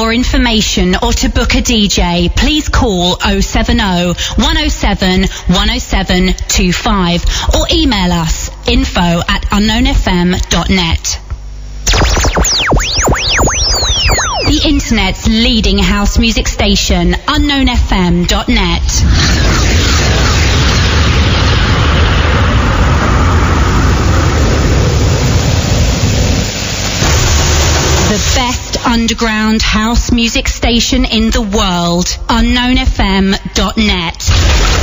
more information or to book a DJ, please call 070 107 10725 or email us info@unknownfm.net. The internet's leading house music station, unknownfm.net. The best underground house music station in the world, unknownfm.net.